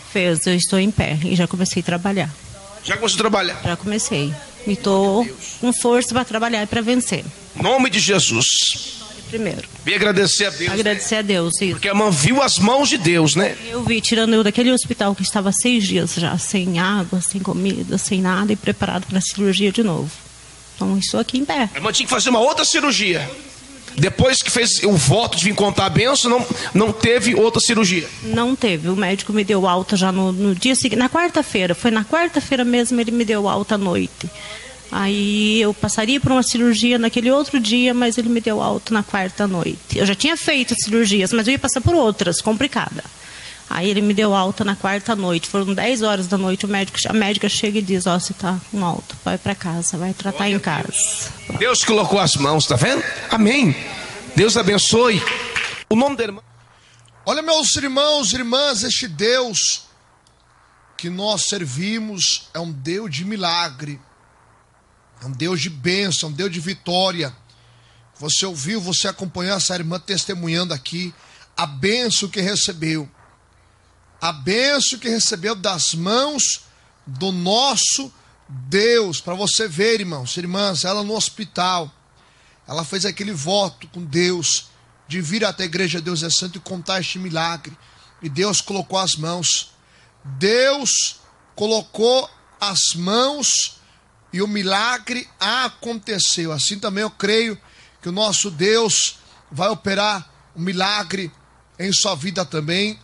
Fez, eu estou em pé e já comecei a trabalhar. Já começou a trabalhar? Já comecei. E estou com força para trabalhar e para vencer. Em nome de Jesus. Primeiro. E agradecer a Deus. Agradecer a Deus, isso. Porque a irmã viu as mãos de Deus, né? Eu vi, tirando eu daquele hospital que estava 6 dias já, sem água, sem comida, sem nada, e preparado para a cirurgia de novo. Então, estou aqui em pé. A irmã tinha que fazer uma outra cirurgia. Depois que fez o voto de vir contar a bênção, não teve outra cirurgia. Não teve. O médico me deu alta já no dia seguinte, na quarta-feira. Foi na quarta-feira mesmo, ele me deu alta à noite. Aí eu passaria por uma cirurgia naquele outro dia, mas ele me deu alta na quarta noite. Eu já tinha feito cirurgias, mas eu ia passar por outras, complicada. Aí ele me deu alta na quarta noite. Foram 10 horas da noite, a médica chega e diz, você está com alta, vai para casa, vai tratar em casa. Deus colocou as mãos, tá vendo? Amém. Deus abençoe. O nome da irmã. Olha, meus irmãos e irmãs, este Deus que nós servimos é um Deus de milagre. É um Deus de bênção, um Deus de vitória. Você ouviu, você acompanhou essa irmã testemunhando aqui a bênção que recebeu. A bênção que recebeu das mãos do nosso Deus. Para você ver, irmãos e irmãs, ela no hospital, ela fez aquele voto com Deus de vir até a igreja Deus é Santo e contar este milagre. E Deus colocou as mãos. Deus colocou as mãos e o milagre aconteceu. Assim também eu creio que o nosso Deus vai operar um milagre em sua vida também.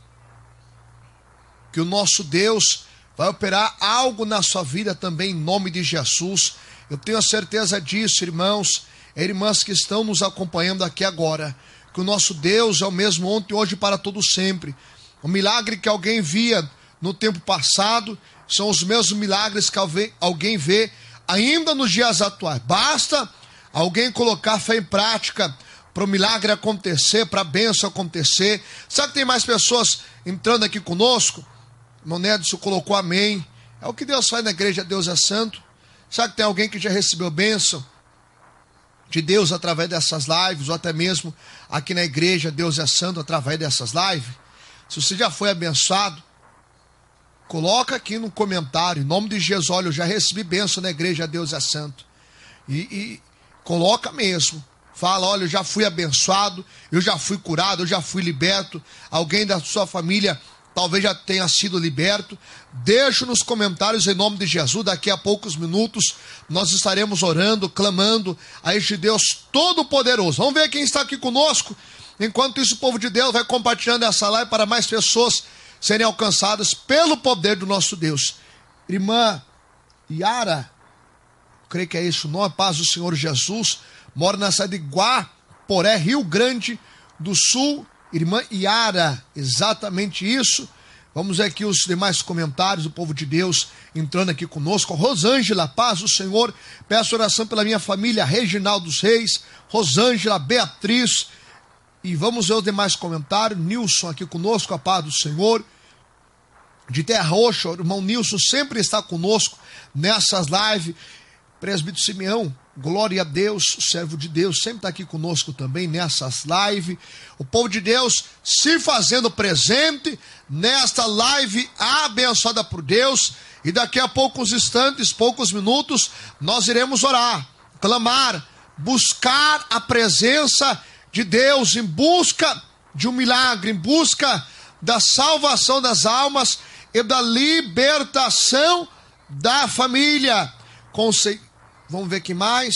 Que o nosso Deus vai operar algo na sua vida também, em nome de Jesus. Eu tenho a certeza disso, irmãos e irmãs que estão nos acompanhando aqui agora. Que o nosso Deus é o mesmo ontem, hoje e para todo sempre. O milagre que alguém via no tempo passado são os mesmos milagres que alguém vê ainda nos dias atuais. Basta alguém colocar fé em prática para o milagre acontecer, para a bênção acontecer. Sabe que tem mais pessoas entrando aqui conosco? O irmão Nédson colocou amém. É o que Deus faz na igreja, Deus é Santo. Sabe que tem alguém que já recebeu bênção de Deus através dessas lives, ou até mesmo aqui na igreja, Deus é Santo, através dessas lives? Se você já foi abençoado, coloca aqui no comentário, em nome de Jesus, olha, eu já recebi bênção na igreja, Deus é Santo. E coloca mesmo. Fala, olha, eu já fui abençoado, eu já fui curado, eu já fui liberto. Alguém da sua família talvez já tenha sido liberto. Deixa nos comentários em nome de Jesus. Daqui a poucos minutos nós estaremos orando, clamando a este Deus Todo-Poderoso. Vamos ver quem está aqui conosco. Enquanto isso, o povo de Deus vai compartilhando essa live para mais pessoas serem alcançadas pelo poder do nosso Deus. Irmã Yara, creio que é esse o nome, paz do Senhor Jesus, mora na cidade de Guaporé, Rio Grande do Sul. Irmã Yara, exatamente isso. Vamos ver aqui os demais comentários do povo de Deus entrando aqui conosco. Rosângela, paz do Senhor, peço oração pela minha família, Reginaldo dos Reis, Rosângela, Beatriz. E vamos ver os demais comentários. Nilson aqui conosco, a paz do Senhor. De Terra Roxa, o irmão Nilson sempre está conosco nessas lives. Presbítero Simeão, glória a Deus, o servo de Deus, sempre está aqui conosco também nessas lives. O povo de Deus se fazendo presente nesta live abençoada por Deus. E daqui a poucos instantes, poucos minutos, nós iremos orar, clamar, buscar a presença de Deus, em busca de um milagre, em busca da salvação das almas e da libertação da família. Vamos ver aqui mais.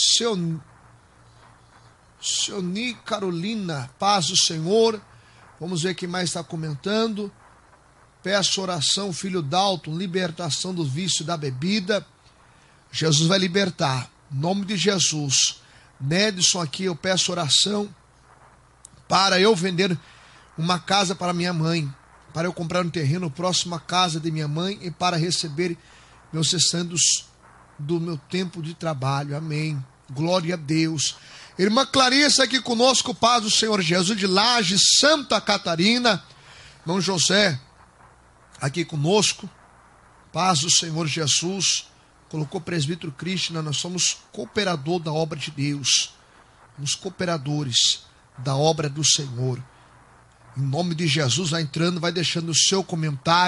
Seoni Carolina, paz do Senhor. Vamos ver quem mais está comentando. Peço oração, filho Dalton, libertação do vício da bebida. Jesus vai libertar, em nome de Jesus. Nedson aqui, eu peço oração para eu vender uma casa para minha mãe, para eu comprar um terreno próximo à casa de minha mãe e para receber meus restantes do meu tempo de trabalho. Amém. Glória a Deus. Irmã Clarissa aqui conosco, paz do Senhor Jesus, de Lages, Santa Catarina. Irmão José aqui conosco, paz do Senhor Jesus. Colocou presbítero Krishna, nós somos cooperador da obra de Deus. Somos cooperadores da obra do Senhor. Em nome de Jesus, vai entrando, vai deixando o seu comentário.